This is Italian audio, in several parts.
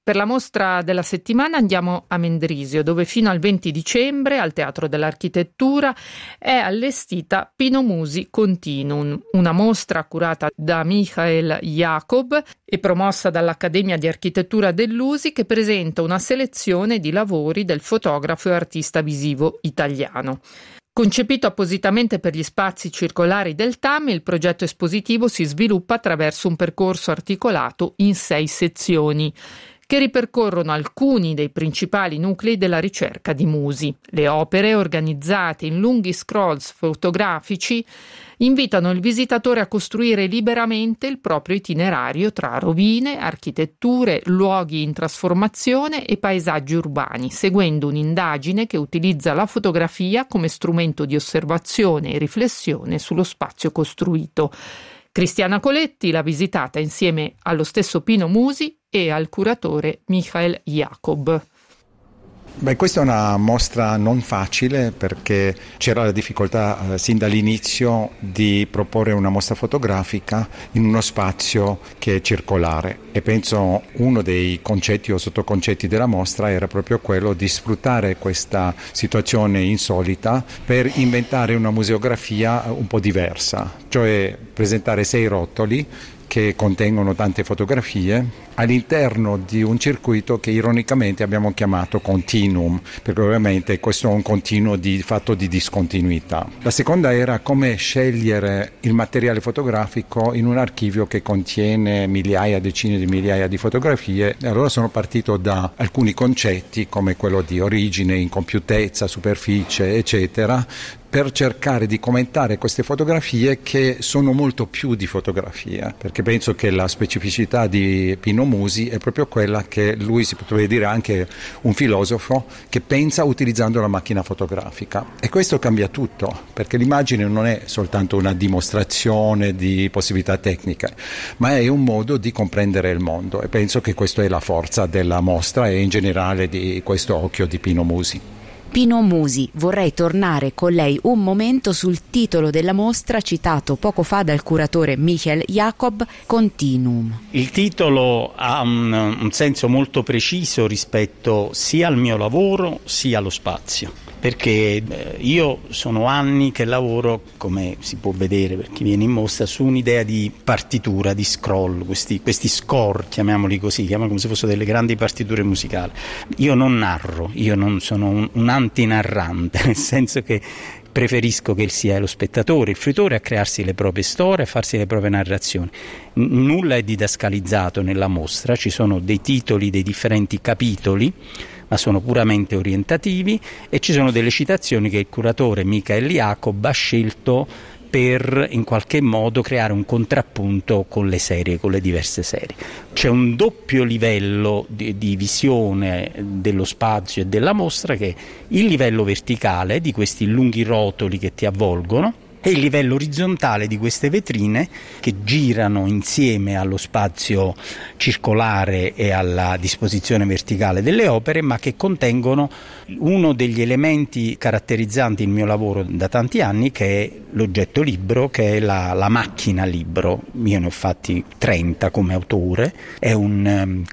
Per la mostra della settimana andiamo a Mendrisio, dove fino al 20 dicembre al Teatro dell'Architettura è allestita Pino Musi Continuum, una mostra curata da Michael Jacob e promossa dall'Accademia di Architettura dell'USI, che presenta una selezione di lavori del fotografo e artista visivo italiano. Concepito appositamente per gli spazi circolari del TAM, il progetto espositivo si sviluppa attraverso un percorso articolato in 6 sezioni, che ripercorrono alcuni dei principali nuclei della ricerca di Musi. Le opere, organizzate in lunghi scrolls fotografici, invitano il visitatore a costruire liberamente il proprio itinerario tra rovine, architetture, luoghi in trasformazione e paesaggi urbani, seguendo un'indagine che utilizza la fotografia come strumento di osservazione e riflessione sullo spazio costruito. Cristiana Coletti l'ha visitata insieme allo stesso Pino Musi e al curatore Michael Jacob. Questa è una mostra non facile, perché c'era la difficoltà sin dall'inizio di proporre una mostra fotografica in uno spazio che è circolare, e penso uno dei concetti o sottoconcetti della mostra era proprio quello di sfruttare questa situazione insolita per inventare una museografia un po' diversa, cioè presentare 6 rotoli che contengono tante fotografie all'interno di un circuito che ironicamente abbiamo chiamato continuum, perché ovviamente questo è un continuo fatto di discontinuità. La seconda era come scegliere il materiale fotografico in un archivio che contiene decine di migliaia di fotografie, e allora sono partito da alcuni concetti come quello di origine, incompiutezza, superficie, eccetera, per cercare di commentare queste fotografie che sono molto più di fotografia, perché penso che la specificità di Pino Musi è proprio quella che lui, si potrebbe dire anche un filosofo, che pensa utilizzando la macchina fotografica, e questo cambia tutto, perché l'immagine non è soltanto una dimostrazione di possibilità tecniche, ma è un modo di comprendere il mondo, e penso che questa è la forza della mostra e in generale di questo occhio di Pino Musi. Pino Musi, vorrei tornare con lei un momento sul titolo della mostra citato poco fa dal curatore Michael Jacob, Continuum. Il titolo ha un senso molto preciso rispetto sia al mio lavoro sia allo spazio, perché io sono anni che lavoro, come si può vedere per chi viene in mostra, su un'idea di partitura, di scroll, questi score, chiamiamoli così, chiamiamoli come se fossero delle grandi partiture musicali. Io non narro, io non sono un antinarrante, nel senso che preferisco che sia lo spettatore, il fruitore, a crearsi le proprie storie, a farsi le proprie narrazioni. Nulla è didascalizzato nella mostra, ci sono dei titoli dei differenti capitoli, ma sono puramente orientativi, e ci sono delle citazioni che il curatore Michael Jacob ha scelto per in qualche modo creare un contrappunto con le serie, con le diverse serie. C'è un doppio livello di visione dello spazio e della mostra, che è il livello verticale di questi lunghi rotoli che ti avvolgono, e il livello orizzontale di queste vetrine che girano insieme allo spazio circolare e alla disposizione verticale delle opere, ma che contengono uno degli elementi caratterizzanti il mio lavoro da tanti anni, che è l'oggetto libro, che è la macchina libro. Io ne ho fatti 30 come autore, è uno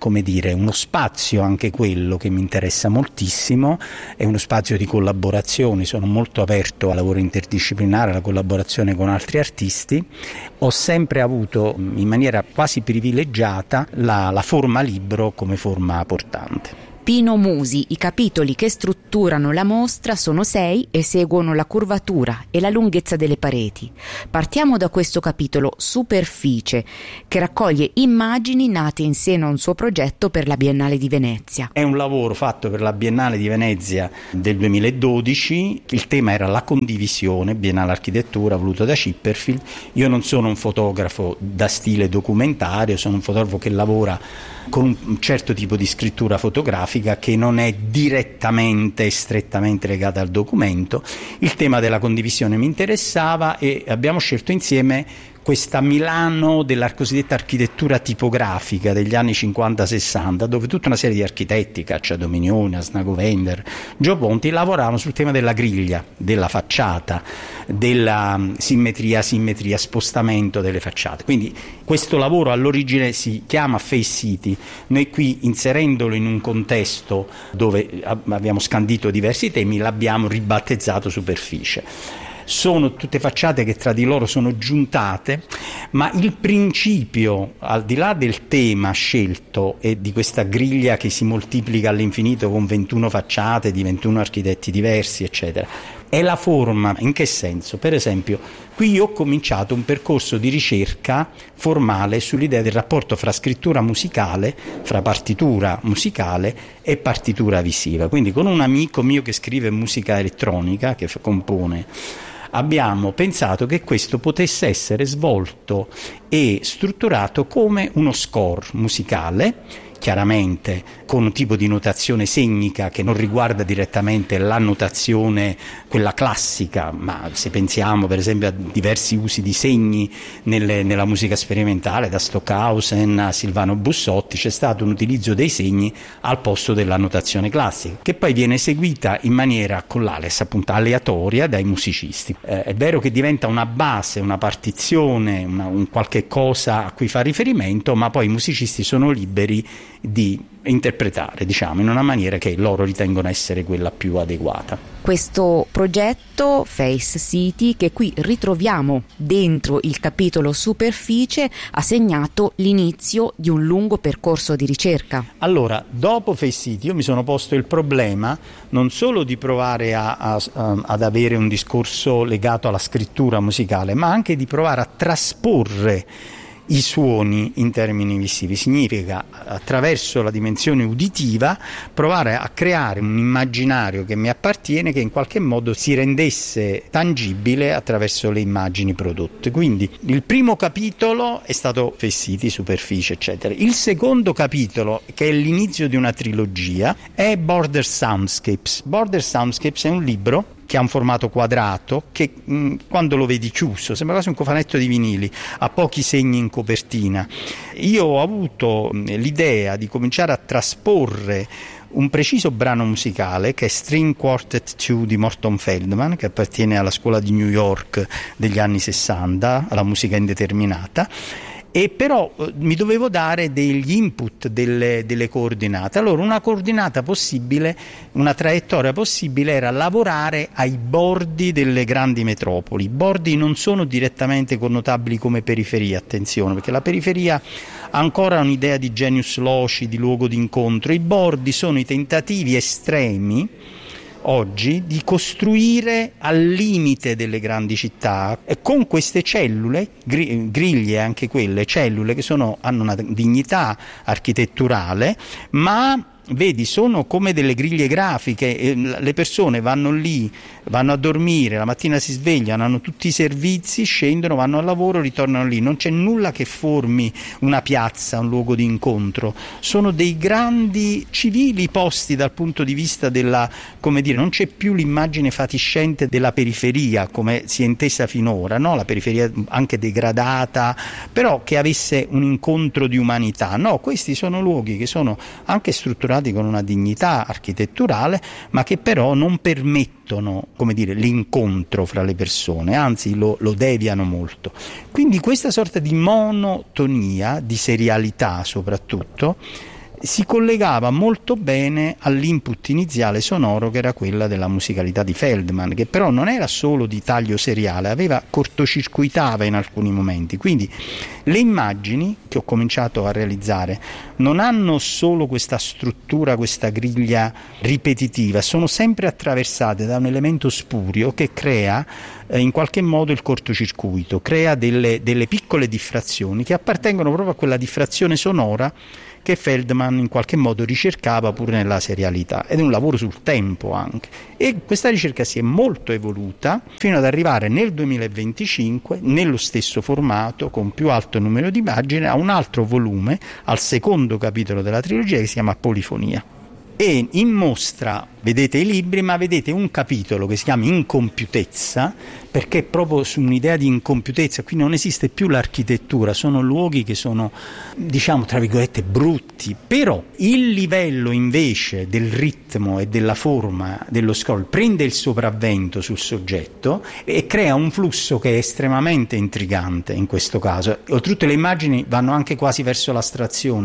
spazio anche quello che mi interessa moltissimo, è uno spazio di collaborazioni, sono molto aperto al lavoro interdisciplinare, alla collaborazione con altri artisti. Ho sempre avuto in maniera quasi privilegiata la forma libro come forma portante. Pino Musi, i capitoli che strutturano la mostra sono 6 e seguono la curvatura e la lunghezza delle pareti. Partiamo da questo capitolo, Superficie, che raccoglie immagini nate in seno a un suo progetto per la Biennale di Venezia. È un lavoro fatto per la Biennale di Venezia del 2012, il tema era la condivisione, Biennale Architettura, voluto da Chipperfield. Io non sono un fotografo da stile documentario, sono un fotografo che lavora con un certo tipo di scrittura fotografica che non è direttamente e strettamente legata al documento. Il tema della condivisione mi interessava e abbiamo scelto insieme questa Milano della cosiddetta architettura tipografica degli anni 50-60, dove tutta una serie di architetti, Cacciadominioni, Asnago-Vender, Gio Ponti, lavoravano sul tema della griglia, della facciata, della simmetria, spostamento delle facciate. Quindi questo lavoro all'origine si chiama Face City. Noi qui, inserendolo in un contesto dove abbiamo scandito diversi temi, l'abbiamo ribattezzato Superficie. Sono tutte facciate che tra di loro sono giuntate, ma il principio, al di là del tema scelto e di questa griglia che si moltiplica all'infinito con 21 facciate di 21 architetti diversi, eccetera, è la forma. In che senso? Per esempio, qui io ho cominciato un percorso di ricerca formale sull'idea del rapporto fra scrittura musicale, fra partitura musicale e partitura visiva. Quindi con un amico mio che scrive musica elettronica, che compone, abbiamo pensato che questo potesse essere svolto e strutturato come uno score musicale, chiaramente con un tipo di notazione segnica che non riguarda direttamente la notazione, quella classica, ma se pensiamo per esempio a diversi usi di segni nella musica sperimentale, da Stockhausen a Silvano Bussotti, c'è stato un utilizzo dei segni al posto della notazione classica, che poi viene eseguita in maniera con l'ales, appunto aleatoria, dai musicisti. È vero che diventa una base, una partizione, un qualche cosa a cui fa riferimento, ma poi i musicisti sono liberi di interpretare, diciamo, in una maniera che loro ritengono essere quella più adeguata. Questo progetto Face City, che qui ritroviamo dentro il capitolo Superficie, ha segnato l'inizio di un lungo percorso di ricerca. Allora, dopo Face City io mi sono posto il problema non solo di provare ad avere un discorso legato alla scrittura musicale, ma anche di provare a trasporre i suoni in termini visivi. Significa, attraverso la dimensione uditiva, provare a creare un immaginario che mi appartiene, che in qualche modo si rendesse tangibile attraverso le immagini prodotte. Quindi il primo capitolo è stato Face City, Superficie, eccetera. Il secondo capitolo, che è l'inizio di una trilogia, è Border Soundscapes. Border Soundscapes è un libro che ha un formato quadrato, che quando lo vedi chiuso sembra quasi un cofanetto di vinili, ha pochi segni in copertina. Io ho avuto l'idea di cominciare a trasporre un preciso brano musicale, che è String Quartet 2 di Morton Feldman, che appartiene alla scuola di New York degli anni 60, alla musica indeterminata, e però mi dovevo dare degli input, delle coordinate. Allora una coordinata possibile, una traiettoria possibile era lavorare ai bordi delle grandi metropoli. I bordi non sono direttamente connotabili come periferia, attenzione, perché la periferia ha ancora un'idea di genius loci, di luogo d'incontro. I bordi sono i tentativi estremi oggi di costruire al limite delle grandi città, con queste cellule, griglie anche quelle, cellule che hanno una dignità architetturale, ma vedi, sono come delle griglie grafiche. Le persone vanno lì, vanno a dormire, la mattina si svegliano, hanno tutti i servizi, scendono, vanno al lavoro, ritornano lì. Non c'è nulla che formi una piazza, un luogo di incontro. Sono dei grandi civili posti dal punto di vista della, come dire, non c'è più l'immagine fatiscente della periferia come si è intesa finora, no? La periferia anche degradata, però che avesse un incontro di umanità. No, questi sono luoghi che sono anche strutturati con una dignità architetturale, ma che però non permettono, come dire, l'incontro fra le persone, anzi lo deviano molto. Quindi questa sorta di monotonia, di serialità soprattutto, si collegava molto bene all'input iniziale sonoro, che era quella della musicalità di Feldman, che però non era solo di taglio seriale, cortocircuitava in alcuni momenti. Quindi le immagini che ho cominciato a realizzare non hanno solo questa struttura, questa griglia ripetitiva, sono sempre attraversate da un elemento spurio che crea in qualche modo il cortocircuito, crea delle piccole diffrazioni che appartengono proprio a quella diffrazione sonora che Feldman in qualche modo ricercava pur nella serialità, ed è un lavoro sul tempo anche, e questa ricerca si è molto evoluta fino ad arrivare nel 2025 nello stesso formato, con più alto numero di immagini, a un altro volume, al secondo capitolo della trilogia, che si chiama Polifonia, e in mostra vedete i libri, ma vedete un capitolo che si chiama Incompiutezza, perché è proprio su un'idea di incompiutezza. Qui non esiste più l'architettura, sono luoghi che sono, diciamo, tra virgolette, brutti, però il livello invece del ritmo e della forma dello scroll prende il sopravvento sul soggetto e crea un flusso che è estremamente intrigante in questo caso. Oltretutto le immagini vanno anche quasi verso l'astrazione,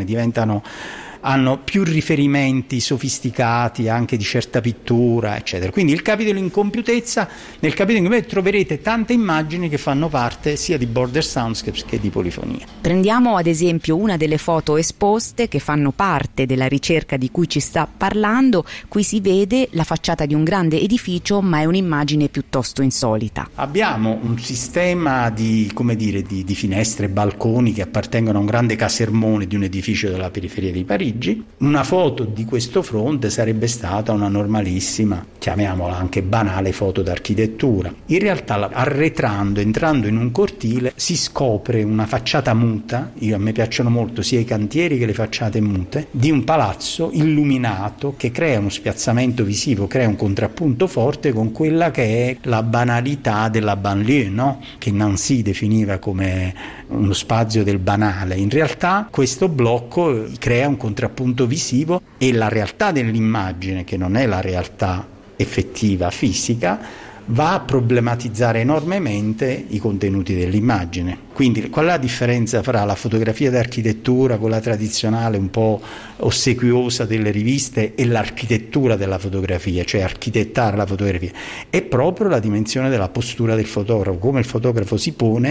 hanno più riferimenti sofisticati anche di certa pittura, eccetera. Quindi il capitolo Incompiutezza, nel capitolo Incompiutezza troverete tante immagini che fanno parte sia di border soundscapes che di polifonia. Prendiamo ad esempio una delle foto esposte che fanno parte della ricerca di cui ci sta parlando. Qui si vede la facciata di un grande edificio, ma è un'immagine piuttosto insolita. Abbiamo un sistema di finestre e balconi che appartengono a un grande casermone di un edificio della periferia di Parigi. Una foto di questo fronte sarebbe stata una normalissima, chiamiamola anche banale, foto d'architettura. In realtà, arretrando, entrando in un cortile, si scopre una facciata muta. A me piacciono molto sia i cantieri che le facciate mute, di un palazzo illuminato che crea uno spiazzamento visivo, crea un contrappunto forte con quella che è la banalità della banlieue, no? Che Nancy definiva come uno spazio del banale. In realtà questo blocco crea un contrappunto visivo e la realtà dell'immagine, che non è la realtà effettiva fisica, va a problematizzare enormemente i contenuti dell'immagine. Quindi qual è la differenza fra la fotografia d'architettura, quella tradizionale un po' ossequiosa delle riviste, e l'architettura della fotografia, cioè architettare la fotografia? È proprio la dimensione della postura del fotografo, come il fotografo si pone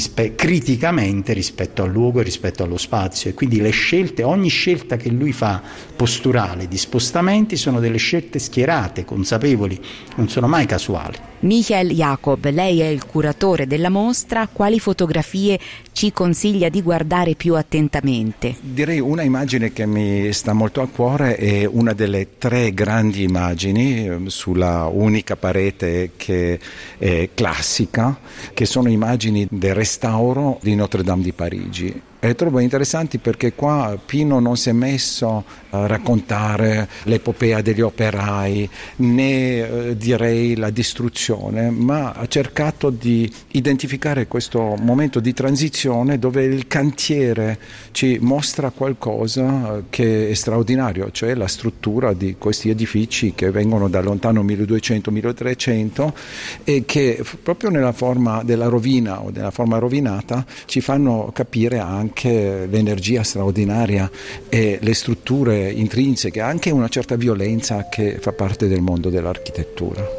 criticamente rispetto al luogo e rispetto allo spazio. E quindi le scelte, ogni scelta che lui fa posturale, di spostamenti, sono delle scelte schierate, consapevoli, non sono mai casuali. Michael Jacob, lei è il curatore della mostra. Quali fotografie ci consiglia di guardare più attentamente? Direi una immagine che mi sta molto a cuore è una delle 3 grandi immagini sulla unica parete che è classica, che sono immagini del restauro di Notre Dame di Parigi. E trovo interessanti perché qua Pino non si è messo a raccontare l'epopea degli operai né direi la distruzione, ma ha cercato di identificare questo momento di transizione dove il cantiere ci mostra qualcosa che è straordinario, cioè la struttura di questi edifici che vengono da lontano 1200-1300 e che proprio nella forma della rovina o della forma rovinata ci fanno capire anche l'energia straordinaria e le strutture intrinseche, anche una certa violenza che fa parte del mondo dell'architettura.